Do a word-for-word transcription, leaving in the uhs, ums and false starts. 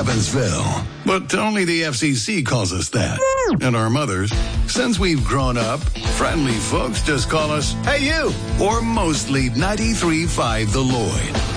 Evansville. But only the F C C calls us that. And our mothers, since we've grown up, friendly folks just call us, "Hey, you!" Or mostly ninety-three point five The Lloyd.